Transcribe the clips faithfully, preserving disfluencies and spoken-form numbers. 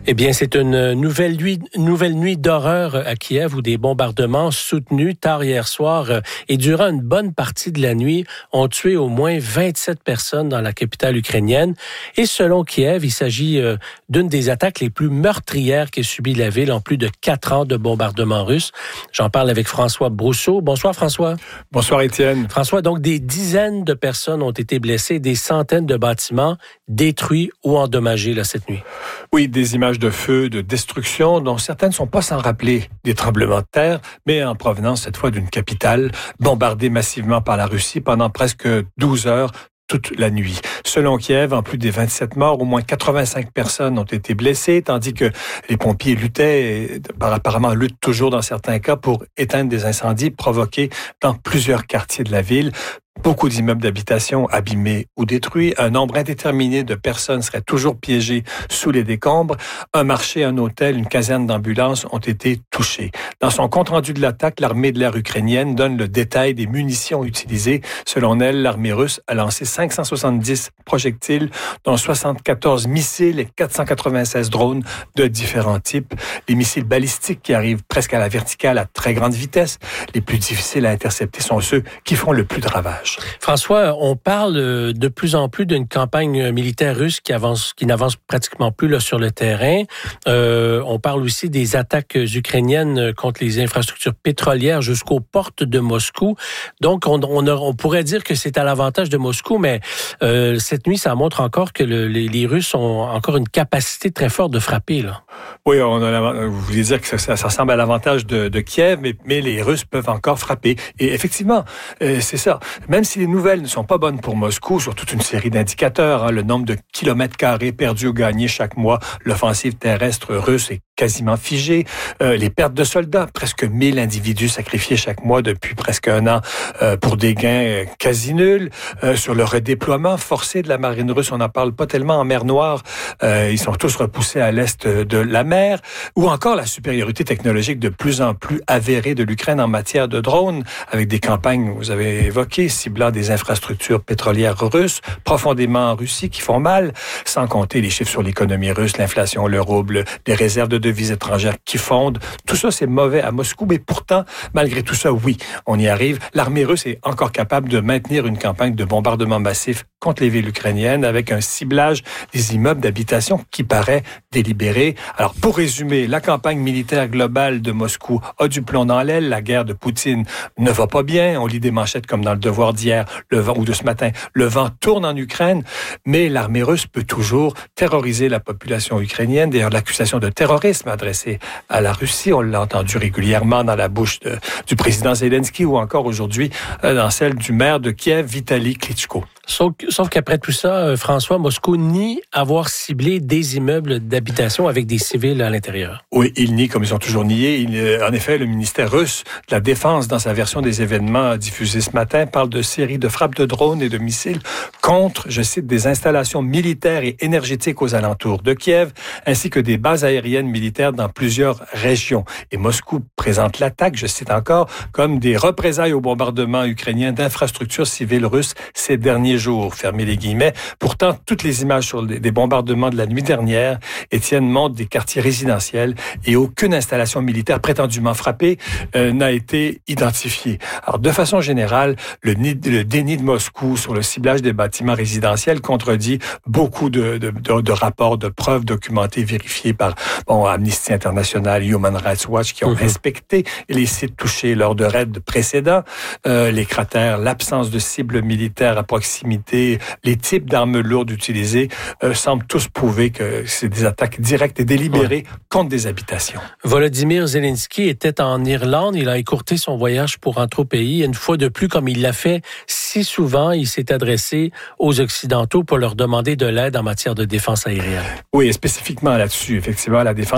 Eh bien, c'est une nouvelle nuit, nouvelle nuit d'horreur à Kiev où des bombardements soutenus tard hier soir et durant une bonne partie de la nuit ont tué au moins vingt-sept personnes dans la capitale ukrainienne. Et selon Kiev, il s'agit d'une des attaques les plus meurtrières qu'ait subi la ville en plus de quatre ans de bombardements russes. J'en parle avec François Brousseau. Bonsoir François. Bonsoir Étienne. François, donc des dizaines de personnes ont été blessées, des centaines de bâtiments détruits ou endommagés là, cette nuit. Oui, des images de feu, de destruction, dont certaines ne sont pas sans rappeler des tremblements de terre, mais en provenance cette fois d'une capitale bombardée massivement par la Russie pendant presque douze heures, toute la nuit. Selon Kiev, en plus des vingt-sept morts, au moins quatre-vingt-cinq personnes ont été blessées, tandis que les pompiers luttaient, et apparemment luttent toujours dans certains cas, pour éteindre des incendies provoqués dans plusieurs quartiers de la ville. Beaucoup d'immeubles d'habitation abîmés ou détruits. Un nombre indéterminé de personnes seraient toujours piégées sous les décombres. Un marché, un hôtel, une caserne d'ambulance ont été touchés. Dans son compte-rendu de l'attaque, l'armée de l'air ukrainienne donne le détail des munitions utilisées. Selon elle, l'armée russe a lancé cinq cent soixante-dix projectiles, dont soixante-quatorze missiles et quatre cent quatre-vingt-seize drones de différents types. Les missiles balistiques qui arrivent presque à la verticale à très grande vitesse. Les plus difficiles à intercepter sont ceux qui font le plus de ravages. François, on parle de plus en plus d'une campagne militaire russe qui avance, qui n'avance pratiquement plus là, sur le terrain. Euh, on parle aussi des attaques ukrainiennes contre les infrastructures pétrolières jusqu'aux portes de Moscou. Donc, on, on, a, on pourrait dire que c'est à l'avantage de Moscou, mais euh, cette nuit, ça montre encore que le, les, les Russes ont encore une capacité très forte de frapper, là. Oui, on a, vous voulez dire que ça, ça, ça ressemble à l'avantage de, de Kiev, mais, mais les Russes peuvent encore frapper. Et effectivement, euh, c'est ça. Même si les nouvelles ne sont pas bonnes pour Moscou, sur toute une série d'indicateurs, hein, le nombre de kilomètres carrés perdus ou gagnés chaque mois, l'offensive terrestre russe est quasiment figée. Euh, les pertes de soldats, presque mille individus sacrifiés chaque mois depuis presque un an euh, pour des gains euh, quasi nuls. Euh, sur le redéploiement forcé de la marine russe, on n'en parle pas tellement en mer Noire. Euh, ils sont tous repoussés à l'est de la mer. Ou encore la supériorité technologique de plus en plus avérée de l'Ukraine en matière de drones, avec des campagnes, vous avez évoqué, ciblant des infrastructures pétrolières russes, profondément en Russie, qui font mal, sans compter les chiffres sur l'économie russe, l'inflation, le rouble, les réserves de devises étrangères qui fondent. Tout ça, c'est mauvais à Moscou, mais pourtant, malgré tout ça, oui, on y arrive. L'armée russe est encore capable de maintenir une campagne de bombardement massif contre les villes ukrainiennes avec un ciblage des immeubles d'habitation qui paraît délibéré. Alors, pour résumer, la campagne militaire globale de Moscou a du plomb dans l'aile. La guerre de Poutine ne va pas bien. On lit des manchettes comme dans le Devoir d'hier, le vent ou de ce matin. Le vent tourne en Ukraine, mais l'armée russe peut toujours terroriser la population ukrainienne. D'ailleurs, l'accusation de terrorisme adressée à la Russie, on l'a entendu régulièrement dans la bouche de, du président Zelensky ou encore aujourd'hui dans celle du maire de Kiev, Vitali Klitschko. Sauf, sauf qu'après tout ça, François, Moscou nie avoir ciblé des immeubles d'habitation avec des civils à l'intérieur. Oui, il nie, comme ils ont toujours nié. Il, en effet, le ministère russe de la Défense, dans sa version des événements diffusée ce matin, parle de séries de frappes de drones et de missiles contre, je cite, des installations militaires et énergétiques aux alentours de Kiev, ainsi que des bases aériennes militaires dans plusieurs régions. Et Moscou présente l'attaque, je cite encore, comme des représailles au bombardement ukrainien d'infrastructures civiles russes ces derniers jours, fermez les guillemets. Pourtant, toutes les images sur les, des bombardements de la nuit dernière, Étienne, montrent des quartiers résidentiels et aucune installation militaire prétendument frappée euh, n'a été identifiée. Alors, de façon générale, le, le déni de Moscou sur le ciblage des bâtiments résidentiels contredit beaucoup de, de, de, de rapports, de preuves documentées, vérifiées par bon, Amnesty International, Human Rights Watch, qui ont mm-hmm. inspecté les sites touchés lors de raids précédents, euh, les cratères, l'absence de cibles militaires à proximité, les types d'armes lourdes utilisées euh, semblent tous prouver que c'est des attaques directes et délibérées ouais. contre des habitations. Volodymyr Zelensky était en Irlande. Il a écourté son voyage pour rentrer au pays. Une fois de plus, comme il l'a fait si souvent, il s'est adressé aux Occidentaux pour leur demander de l'aide en matière de défense aérienne. Oui, et spécifiquement là-dessus, effectivement, la défense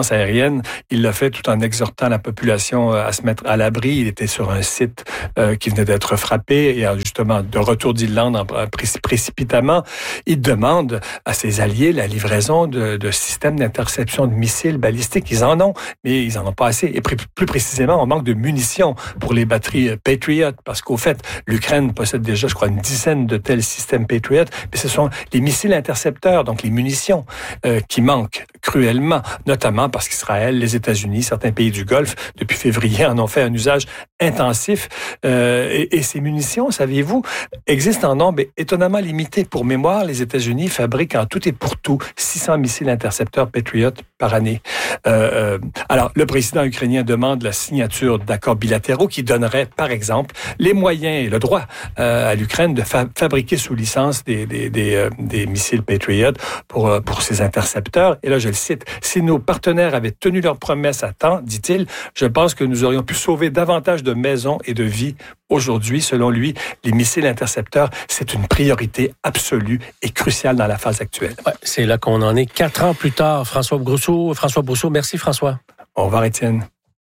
défense aérienne. Il l'a fait tout en exhortant la population à se mettre à l'abri. Il était sur un site euh, qui venait d'être frappé et justement de retour d'Irlande en préc- précipitamment. Il demande à ses alliés la livraison de, de systèmes d'interception de missiles balistiques. Ils en ont, mais ils en ont pas assez. Et plus, plus précisément, on manque de munitions pour les batteries Patriot, parce qu'au fait, l'Ukraine possède déjà, je crois, une dizaine de tels systèmes Patriot, mais ce sont les missiles intercepteurs, donc les munitions, euh, qui manquent cruellement, notamment parce qu'Israël, les États-Unis, certains pays du Golfe, depuis février, en ont fait un usage intensif. Euh, et, et ces munitions, saviez-vous, existent en nombre étonnamment limité. Pour mémoire, les États-Unis fabriquent en tout et pour tout six cents missiles intercepteurs Patriot par année. Euh, alors, le président ukrainien demande la signature d'accords bilatéraux qui donneraient, par exemple, les moyens et le droit euh, à l'Ukraine de fa- fabriquer sous licence des, des, des, euh, des missiles Patriot pour, euh, pour ses intercepteurs. Et là, je le cite, « Si nos partenaires avaient tenu leurs promesses à temps, dit-il, je pense que nous aurions pu sauver davantage de maisons et de vies. Aujourd'hui, selon lui, les missiles intercepteurs, c'est une priorité absolue et cruciale dans la phase actuelle. » Ouais, c'est là qu'on en est quatre ans plus tard. François Brousseau, François Brousseau, merci François. Au revoir Étienne.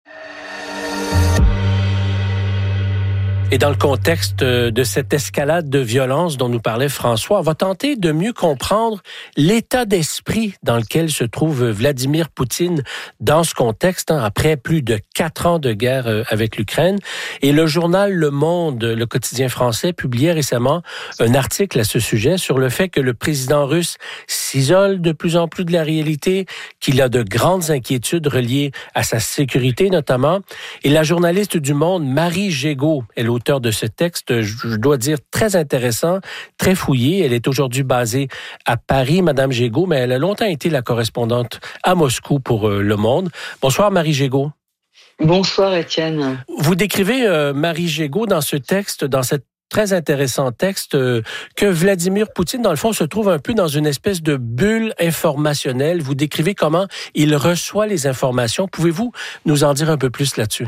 Et dans le contexte de cette escalade de violence dont nous parlait François, on va tenter de mieux comprendre l'état d'esprit dans lequel se trouve Vladimir Poutine dans ce contexte, hein, après plus de quatre ans de guerre avec l'Ukraine. Et le journal Le Monde, le quotidien français, publiait récemment un article à ce sujet sur le fait que le président russe s'isole de plus en plus de la réalité, qu'il a de grandes inquiétudes reliées à sa sécurité notamment. Et la journaliste du Monde, Marie Gégaud, elle auteur de ce texte, je dois dire très intéressant, très fouillé. Elle est aujourd'hui basée à Paris, Madame Gégaud, mais elle a longtemps été la correspondante à Moscou pour euh, Le Monde. Bonsoir, Marie Gégaud. Bonsoir, Étienne. Vous décrivez, euh, Marie Gégaud, dans ce texte, dans cette très intéressant texte, euh, que Vladimir Poutine, dans le fond, se trouve un peu dans une espèce de bulle informationnelle. Vous décrivez comment il reçoit les informations. Pouvez-vous nous en dire un peu plus là-dessus?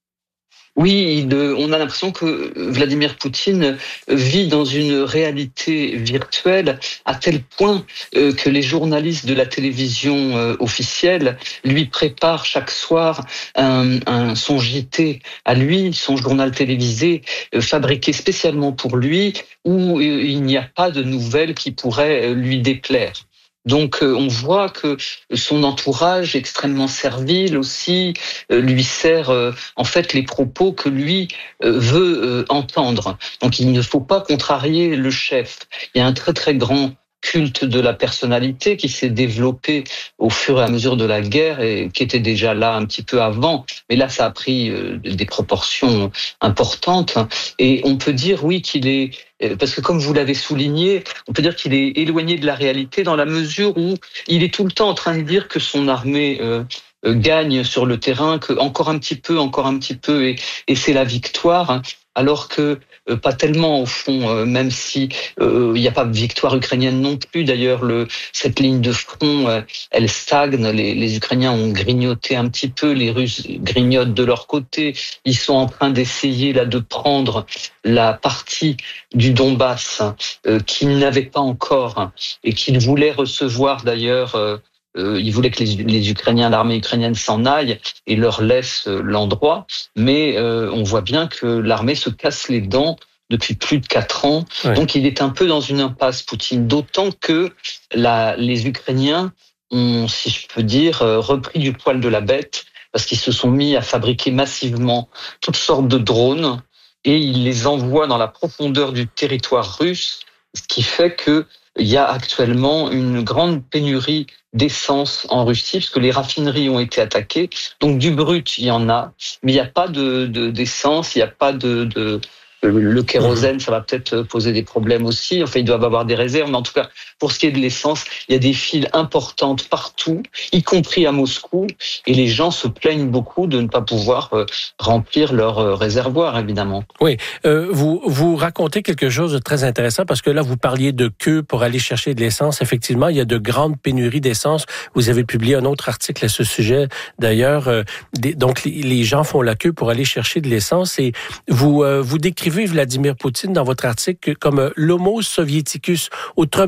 Oui, de, on a l'impression que Vladimir Poutine vit dans une réalité virtuelle à tel point euh, que les journalistes de la télévision euh, officielle lui préparent chaque soir un, un, son J T à lui, son journal télévisé euh, fabriqué spécialement pour lui, où euh, il n'y a pas de nouvelles qui pourraient euh, lui déplaire. Donc euh, on voit que son entourage extrêmement servile aussi euh, lui sert euh, en fait les propos que lui euh, veut euh, entendre. Donc il ne faut pas contrarier le chef. Il y a un très très grand culte de la personnalité qui s'est développé au fur et à mesure de la guerre et qui était déjà là un petit peu avant. Mais là, ça a pris euh, des proportions importantes. Et on peut dire, oui, qu'il est... Parce que comme vous l'avez souligné, on peut dire qu'il est éloigné de la réalité dans la mesure où il est tout le temps en train de dire que son armée euh, gagne sur le terrain, que encore un petit peu, encore un petit peu, et, et c'est la victoire. Alors que euh, pas tellement au fond, euh, même si il euh, n'y a pas de victoire ukrainienne non plus. D'ailleurs, le, cette ligne de front, euh, elle stagne. Les, les Ukrainiens ont grignoté un petit peu, les Russes grignotent de leur côté. Ils sont en train d'essayer là de prendre la partie du Donbass euh, qu'ils n'avaient pas encore et qu'ils voulaient recevoir d'ailleurs. Euh, Euh, ils voulaient que les, les Ukrainiens, l'armée ukrainienne s'en aille et leur laisse euh, l'endroit. Mais euh, on voit bien que l'armée se casse les dents depuis plus de quatre ans. Ouais. Donc il est un peu dans une impasse, Poutine. D'autant que la, les Ukrainiens ont, si je peux dire, euh, repris du poil de la bête parce qu'ils se sont mis à fabriquer massivement toutes sortes de drones et ils les envoient dans la profondeur du territoire russe, ce qui fait que il y a actuellement une grande pénurie d'essence en Russie, parce que les raffineries ont été attaquées. Donc du brut, il y en a, mais il n'y a pas de, de, d'essence, il n'y a pas de... de le kérosène, ça va peut-être poser des problèmes aussi. Enfin, ils doivent avoir des réserves. Mais en tout cas, pour ce qui est de l'essence, il y a des files importantes partout, y compris à Moscou. Et les gens se plaignent beaucoup de ne pas pouvoir remplir leur réservoir, évidemment. Oui, euh, vous, vous racontez quelque chose de très intéressant parce que là, vous parliez de queue pour aller chercher de l'essence. Effectivement, il y a de grandes pénuries d'essence. Vous avez publié un autre article à ce sujet, d'ailleurs. Euh, des, donc, les, les gens font la queue pour aller chercher de l'essence. Et vous, euh, vous décrivez Vladimir Poutine dans votre article comme l'homo soviéticus. Autrement dit,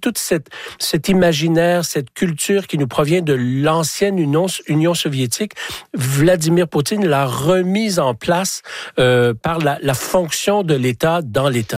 toute cette, cet imaginaire, cette culture qui nous provient de l'ancienne Union, Union soviétique, Vladimir Poutine l'a remise en place euh, par la, la fonction de l'État dans l'État.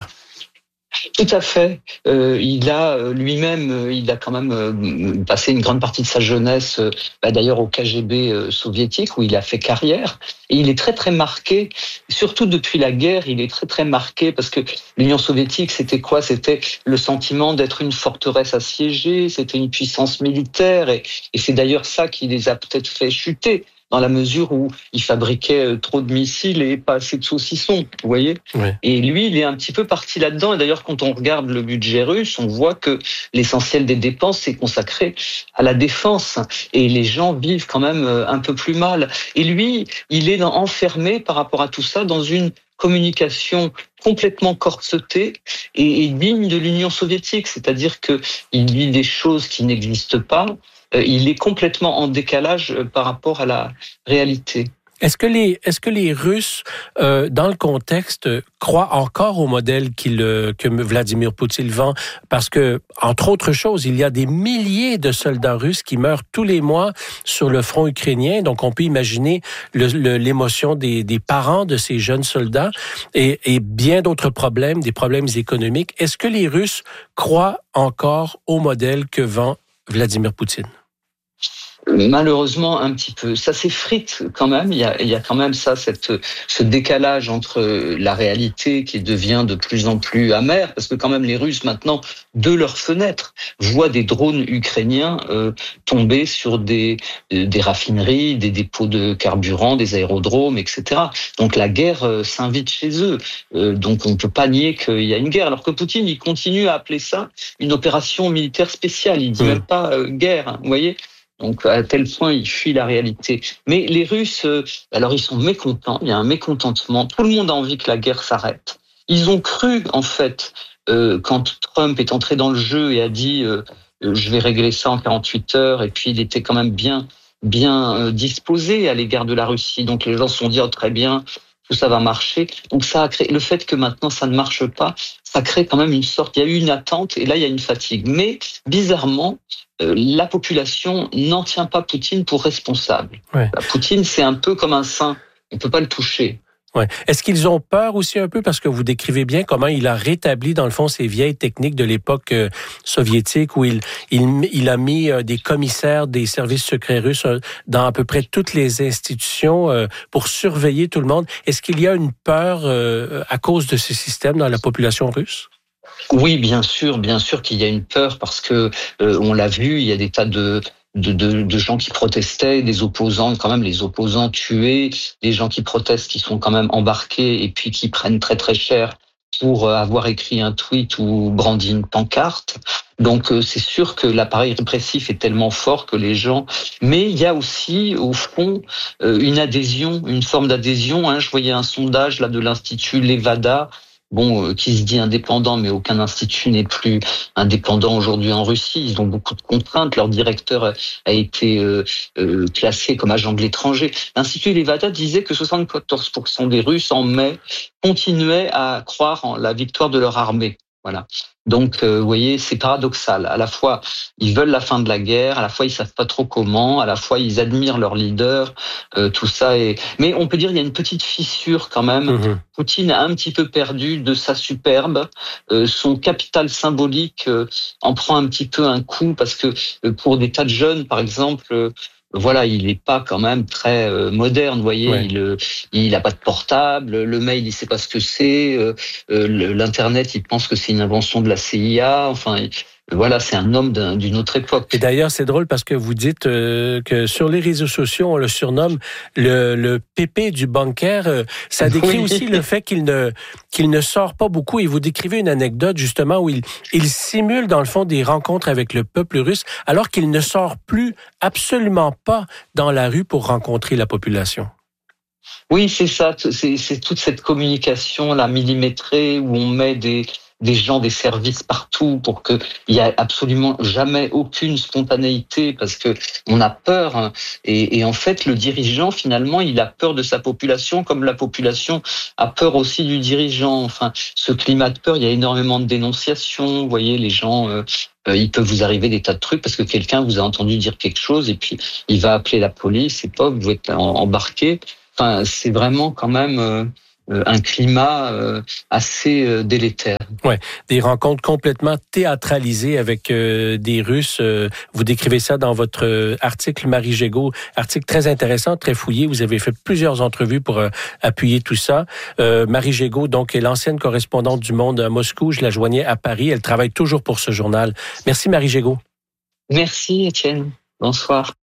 Tout à fait. Euh, il a lui-même, il a quand même euh, passé une grande partie de sa jeunesse, euh, bah, d'ailleurs au K G B euh, soviétique, où il a fait carrière. Et il est très très marqué, surtout depuis la guerre, il est très très marqué parce que l'Union soviétique, c'était quoi ? C'était le sentiment d'être une forteresse assiégée, c'était une puissance militaire, et, et c'est d'ailleurs ça qui les a peut-être fait chuter, dans la mesure où il fabriquait trop de missiles et pas assez de saucissons, vous voyez. Ouais. Et lui, il est un petit peu parti là-dedans. Et d'ailleurs, quand on regarde le budget russe, on voit que l'essentiel des dépenses est consacré à la défense. Et les gens vivent quand même un peu plus mal. Et lui, il est enfermé par rapport à tout ça dans une communication complètement corsetée et, et digne de l'Union soviétique. C'est-à-dire qu'il dit des choses qui n'existent pas. Il est complètement en décalage par rapport à la réalité. Est-ce que les, est-ce que les Russes, euh, dans le contexte, croient encore au modèle qu'il, que Vladimir Poutine vend? Parce que, entre autres choses, il y a des milliers de soldats russes qui meurent tous les mois sur le front ukrainien. Donc, on peut imaginer le, le, l'émotion des, des parents de ces jeunes soldats et, et bien d'autres problèmes, des problèmes économiques. Est-ce que les Russes croient encore au modèle que vend Vladimir Poutine? Malheureusement, un petit peu. Ça s'effrite quand même. Il y a, il y a quand même ça, cette, ce décalage entre la réalité qui devient de plus en plus amère, parce que quand même les Russes maintenant, de leurs fenêtres, voient des drones ukrainiens euh, tomber sur des, des raffineries, des dépôts de carburant, des aérodromes, et cetera. Donc la guerre euh, s'invite chez eux. Euh, donc on ne peut pas nier qu'il y a une guerre. Alors que Poutine, il continue à appeler ça une opération militaire spéciale. Il dit même pas euh, guerre, hein, vous voyez. Donc, à tel point, il fuit la réalité. Mais les Russes, euh, alors ils sont mécontents, il y a un mécontentement, tout le monde a envie que la guerre s'arrête. Ils ont cru, en fait, euh, quand Trump est entré dans le jeu et a dit euh, « je vais régler ça en quarante-huit heures », et puis il était quand même bien, bien euh, disposé à l'égard de la Russie. Donc les gens se sont dit oh, « très bien ». Tout ça va marcher. Donc ça a créé le fait que maintenant ça ne marche pas, ça crée quand même une sorte. Il y a eu une attente et là il y a une fatigue. Mais bizarrement, euh, la population n'en tient pas Poutine pour responsable. Ouais. Poutine c'est un peu comme un saint, on peut pas le toucher. Ouais. Est-ce qu'ils ont peur aussi un peu parce que vous décrivez bien comment il a rétabli dans le fond ces vieilles techniques de l'époque euh, soviétique où il, il il a mis euh, des commissaires des services secrets russes euh, dans à peu près toutes les institutions euh, pour surveiller tout le monde. Est-ce qu'il y a une peur euh, à cause de ce système dans la population russe? Oui, bien sûr, bien sûr qu'il y a une peur parce que euh, on l'a vu, il y a des tas de De, de, de gens qui protestaient, des opposants, quand même les opposants tués, des gens qui protestent, qui sont quand même embarqués et puis qui prennent très très cher pour avoir écrit un tweet ou brandi une pancarte. Donc c'est sûr que l'appareil répressif est tellement fort que les gens... Mais il y a aussi, au fond, une adhésion, une forme d'adhésion. Hein. Je voyais un sondage là de l'Institut Levada, bon, euh, qui se dit indépendant, mais aucun institut n'est plus indépendant aujourd'hui en Russie. Ils ont beaucoup de contraintes. Leur directeur a été euh, euh, classé comme agent de l'étranger. L'Institut Levada disait que soixante-quatorze pour cent des Russes en mai continuaient à croire en la victoire de leur armée. Voilà. Donc, euh, vous voyez, c'est paradoxal. À la fois, ils veulent la fin de la guerre, à la fois, ils savent pas trop comment, à la fois, ils admirent leur leader, euh, tout ça. Est... Mais on peut dire qu'il y a une petite fissure quand même. Mmh. Poutine a un petit peu perdu de sa superbe. Euh, son capital symbolique euh, en prend un petit peu un coup parce que euh, pour des tas de jeunes, par exemple... Euh, Voilà, il n'est pas quand même très euh, moderne, vous voyez. Ouais. Il il a pas de portable, le mail, il sait pas ce que c'est, euh, euh, l'internet, il pense que c'est une invention de la C I A. Enfin, il, voilà, c'est un homme d'un, d'une autre époque. Et d'ailleurs, c'est drôle parce que vous dites euh, que sur les réseaux sociaux, on le surnomme le, le pépé du bancaire. Euh, ça décrit oui. aussi le fait qu'il ne qu'il ne sort pas beaucoup. Et vous décrivez une anecdote justement où il il simule dans le fond des rencontres avec le peuple russe, alors qu'il ne sort plus absolument pas dans la rue pour rencontrer la population. Oui, c'est ça. C'est, c'est toute cette communication là millimétrée où on met des des gens, des services partout pour qu'il y ait absolument jamais aucune spontanéité parce que on a peur. Hein. Et, et en fait, le dirigeant, finalement, il a peur de sa population comme la population a peur aussi du dirigeant. Enfin, ce climat de peur, il y a énormément de dénonciations. Vous voyez, les gens, euh, euh, il peut vous arriver des tas de trucs parce que quelqu'un vous a entendu dire quelque chose et puis il va appeler la police et pas, vous êtes embarqué. Enfin, c'est vraiment quand même euh, un climat euh, assez euh, délétère. Ouais, des rencontres complètement théâtralisées avec euh, des Russes. Euh, vous décrivez ça dans votre euh, article, Marie Gégaud, article très intéressant, très fouillé. Vous avez fait plusieurs entrevues pour euh, appuyer tout ça. Euh, Marie Gégaud, donc, est l'ancienne correspondante du Monde à Moscou. Je la joignais à Paris. Elle travaille toujours pour ce journal. Merci, Marie Gégaud. Merci, Étienne. Bonsoir.